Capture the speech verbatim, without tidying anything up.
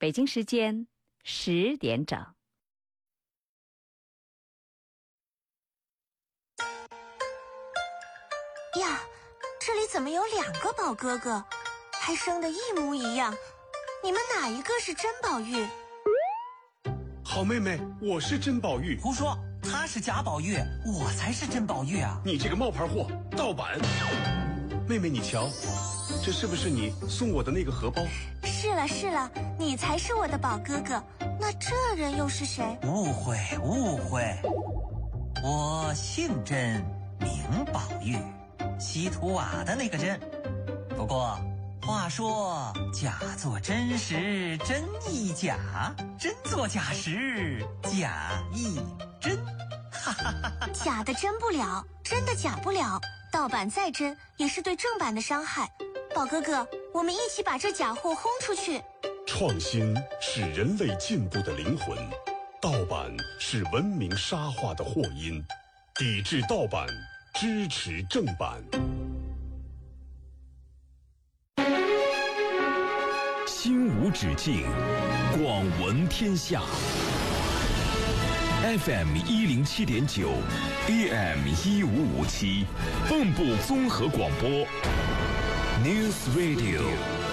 北京时间十点整。 呀，这里怎么有两个宝哥哥，还生得一模一样？你们哪一个是真宝玉？ 好妹妹，我是真宝玉。 胡说，他是贾宝玉，我才是真宝玉啊！ 你这个冒牌货，盗版！妹妹，你瞧，这是不是你送我的那个荷包？ 是了是了，你才是我的宝哥哥。那这人又是谁？ 误会误会，我姓甄，名宝玉，西土瓦的那个甄。不过话说，假作真时真亦假，真作假时假亦真。哈哈哈哈！ 假的真不了，真的假不了，盗版再真也是对正版的伤害。宝哥哥，我们一起把这假货轰出去。 创新是人类进步的灵魂，盗版是文明沙化的祸因。抵制盗版，支持正版。 心无止境，广闻天下。F M 一零七点九 ，A M 一五五七，蚌埠综合广播 ，News Radio。